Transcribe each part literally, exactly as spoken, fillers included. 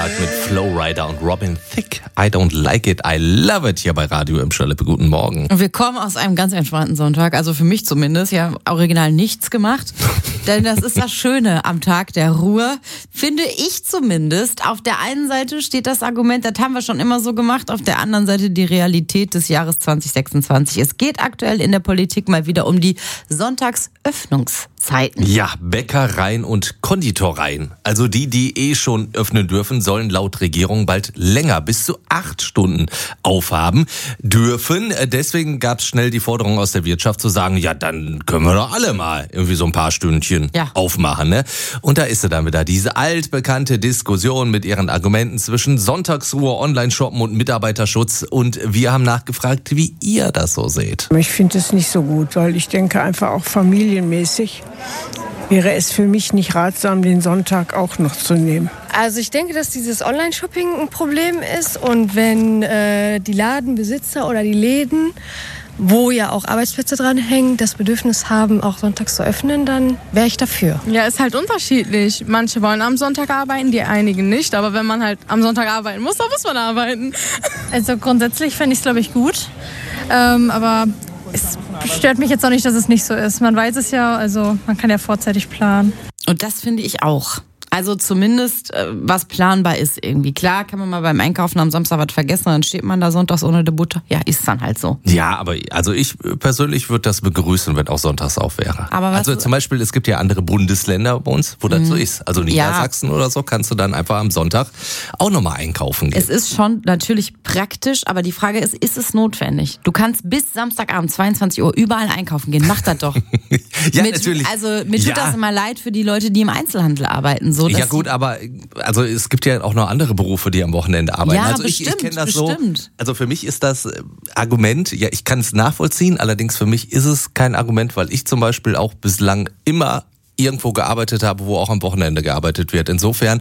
Sonntag mit Flowrider und Robin Thicke. I don't like it, I love it hier bei Radio im Schalippe. Guten Morgen. Und wir kommen aus einem ganz entspannten Sonntag, also für mich zumindest, ja, original nichts gemacht. Denn das ist das Schöne am Tag der Ruhe, finde ich zumindest. Auf der einen Seite steht das Argument, das haben wir schon immer so gemacht, auf der anderen Seite die Realität des Jahres zwanzig sechsundzwanzig. Es geht aktuell in der Politik mal wieder um die Sonntagsöffnungszeiten. Ja, Bäckereien und Konditoreien. Also die, die eh schon öffnen dürfen, sollen laut Regierung bald länger, bis zu acht Stunden aufhaben dürfen. Deswegen gab es schnell die Forderung aus der Wirtschaft zu sagen, ja, dann können wir doch alle mal irgendwie so ein paar Stündchen ja. aufmachen. Ne? Und da ist sie dann wieder, diese altbekannte Diskussion mit ihren Argumenten zwischen Sonntagsruhe, Online-Shoppen und Mitarbeiterschutz. Und wir haben nachgefragt, wie ihr das so seht. Ich finde es nicht so gut, weil ich denke einfach auch familienmäßig wäre es für mich nicht ratsam, den Sonntag auch noch zu nehmen. Also ich denke, dass dieses Online-Shopping ein Problem ist und wenn äh, die Ladenbesitzer oder die Läden, wo ja auch Arbeitsplätze dran hängen, das Bedürfnis haben, auch sonntags zu öffnen, dann wäre ich dafür. Ja, ist halt unterschiedlich. Manche wollen am Sonntag arbeiten, die einigen nicht. Aber wenn man halt am Sonntag arbeiten muss, dann muss man arbeiten. Also grundsätzlich fände ich es, glaube ich, gut. Ähm, aber es stört mich jetzt auch nicht, dass es nicht so ist. Man weiß es ja, also man kann ja vorzeitig planen. Und das finde ich auch. Also zumindest, was planbar ist irgendwie. Klar kann man mal beim Einkaufen am Samstag was vergessen, dann steht man da sonntags ohne die Butter. Ja, ist dann halt so. Ja, aber also ich persönlich würde das begrüßen, wenn auch sonntags auf wäre. Aber was also zum Beispiel, es gibt ja andere Bundesländer bei uns, wo das mhm. so ist. Also Niedersachsen ja. oder so, kannst du dann einfach am Sonntag auch nochmal einkaufen gehen. Es ist schon natürlich praktisch, aber die Frage ist, ist es notwendig? Du kannst bis Samstagabend zweiundzwanzig Uhr überall einkaufen gehen. Mach das doch. ja, mit, natürlich. Also mir tut ja. das immer leid für die Leute, die im Einzelhandel arbeiten. So, ja gut, aber also es gibt ja auch noch andere Berufe, die am Wochenende arbeiten. Ja, also bestimmt, ich, ich kenne das bestimmt. so. Also für mich ist das Argument, ja, ich kann es nachvollziehen, allerdings für mich ist es kein Argument, weil ich zum Beispiel auch bislang immer irgendwo gearbeitet habe, wo auch am Wochenende gearbeitet wird. Insofern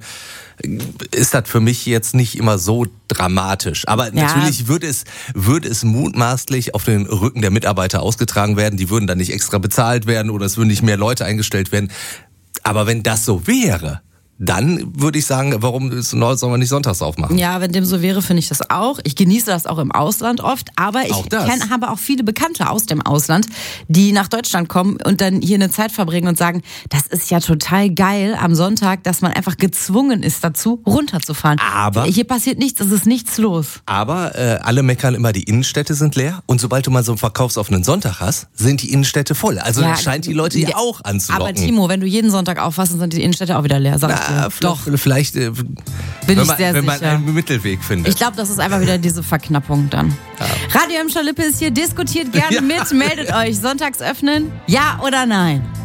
ist das für mich jetzt nicht immer so dramatisch. Aber ja. natürlich würde es, würde es mutmaßlich auf den Rücken der Mitarbeiter ausgetragen werden. Die würden dann nicht extra bezahlt werden oder es würden nicht mehr Leute eingestellt werden. Aber wenn das so wäre, dann würde ich sagen, warum soll man nicht sonntags aufmachen? Ja, wenn dem so wäre, finde ich das auch. Ich genieße das auch im Ausland oft, aber ich kenn, habe auch viele Bekannte aus dem Ausland, die nach Deutschland kommen und dann hier eine Zeit verbringen und sagen, das ist ja total geil am Sonntag, dass man einfach gezwungen ist dazu, runterzufahren. Aber hier passiert nichts, es ist nichts los. Aber äh, alle meckern immer, die Innenstädte sind leer und sobald du mal so einen verkaufsoffenen Sonntag hast, sind die Innenstädte voll. Also ja, das scheint die Leute ja auch anzulocken. Aber Timo, wenn du jeden Sonntag aufwachst, sind die Innenstädte auch wieder leer. Sag Na, Ja, doch. Vielleicht, äh, Bin wenn, ich man, sehr wenn man sicher. einen Mittelweg findet. Ich glaube, das ist einfach wieder diese Verknappung dann. Ja. Radio im Schalippe ist hier, diskutiert gerne ja. mit, meldet euch. Sonntags öffnen, ja oder nein?